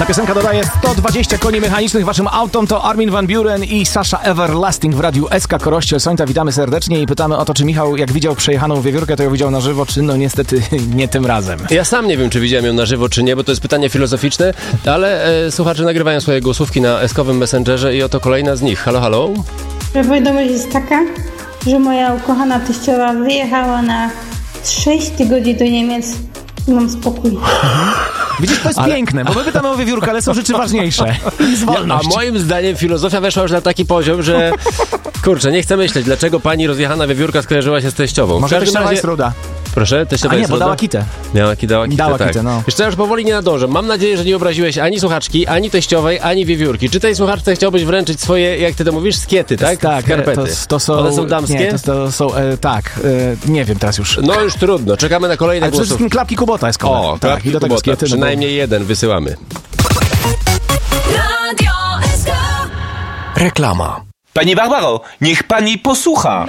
Ta piosenka dodaje 120 koni mechanicznych waszym autom. To Armin van Buuren i Sasha Everlasting w radiu SK Korościel Sońca. Witamy serdecznie i pytamy o to, czy Michał, jak widział przejechaną wiewiórkę, to ją widział na żywo, czy no niestety nie tym razem. Ja sam nie wiem, czy widziałem ją na żywo, czy nie, bo to jest pytanie filozoficzne, ale słuchacze nagrywają swoje głosówki na eskowym Messengerze i oto kolejna z nich. Halo, halo? Wiadomość jest taka, że moja ukochana teściowa wyjechała na 6 tygodni do Niemiec i mam spokój. Widzisz, to jest piękne, bo my pytamy o wiewiórkę, ale są rzeczy ważniejsze. A moim zdaniem filozofia weszła już na taki poziom, że kurczę, nie chcę myśleć, dlaczego pani rozjechana wiewiórka skojarzyła się z teściową. Może teściowa jest ruda. Proszę, teściowa jest ruda? Dała kitę. Dała kitę, tak. No. Wiesz co, ja już powoli nie nadążę. Mam nadzieję, że nie obraziłeś ani słuchaczki, ani teściowej, ani wiewiórki. Czy tej słuchaczce chciałbyś wręczyć swoje, jak ty to mówisz, skiety, tak? Tak, skarpety. To są... One są damskie? Nie, to są, nie wiem teraz już. No już trudno, czekamy na kolejne Ale przede głosów. wszystkim klapki Kubota jest koło. O, klapki i do tego Kubota, skiety, przynajmniej jeden wysyłamy. Reklama. Pani Barbaro, niech pani posłucha.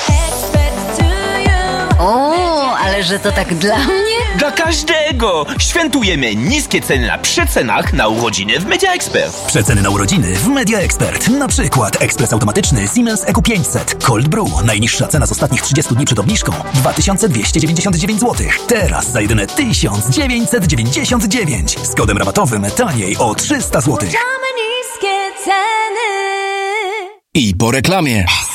O, ale że to tak dla mnie? Dla każdego! Świętujemy niskie ceny na przecenach na urodziny w Media Expert. Przeceny na urodziny w Media Expert. Na przykład ekspres automatyczny Siemens EQ500 Cold Brew. Najniższa cena z ostatnich 30 dni przed obniżką 2299 zł. Teraz za jedyne 1999. Z kodem rabatowym taniej o 300 zł. Niskie ceny. I po reklamie.